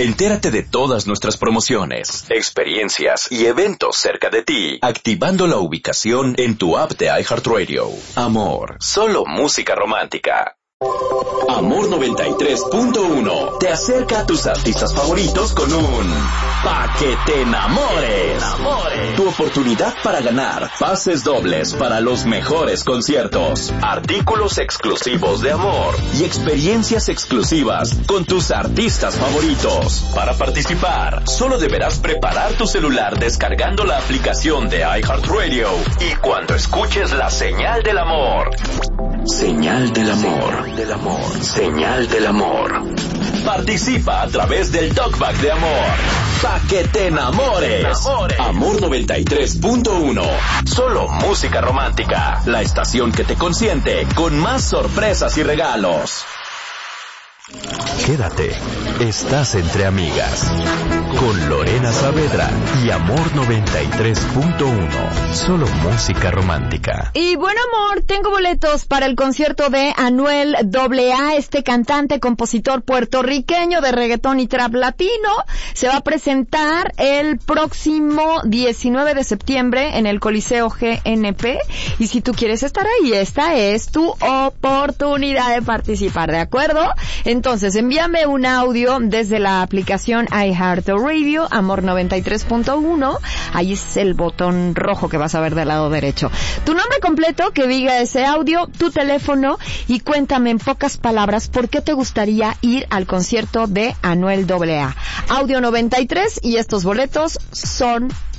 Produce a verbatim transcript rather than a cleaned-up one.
Entérate de todas nuestras promociones, experiencias y eventos cerca de ti, activando la ubicación en tu app de iHeartRadio. Amor, solo música romántica. Amor noventa y tres punto uno te acerca a tus artistas favoritos con un Pa' que te enamores. Tu oportunidad para ganar pases dobles para los mejores conciertos, artículos exclusivos de Amor y experiencias exclusivas con tus artistas favoritos. Para participar, solo deberás preparar tu celular descargando la aplicación de iHeartRadio y cuando escuches la señal del amor. Señal del amor. Señal del amor. Señal del amor. Participa a través del talkback de Amor. Pa' que te enamores. enamores. Amor noventa y tres punto uno. Solo música romántica. La estación que te consiente con más sorpresas y regalos. Quédate. Estás entre amigas. Con Lorena Saavedra y Amor noventa y tres punto uno. Solo música romántica. Y bueno, amor, tengo boletos para el concierto de Anuel doble A, este cantante, compositor puertorriqueño de reggaetón y trap latino. Se va a presentar el próximo diecinueve de septiembre en el Coliseo G N P. Y si tú quieres estar ahí, esta es tu oportunidad de participar, ¿de acuerdo? Entonces, envíame un audio desde la aplicación iHeartRadio, Amor noventa y tres punto uno. Ahí es el botón rojo que vas a ver del lado derecho. Tu nombre completo, que diga ese audio, tu teléfono y cuéntame en pocas palabras por qué te gustaría ir al concierto de Anuel doble A. Audio noventa y tres y estos boletos son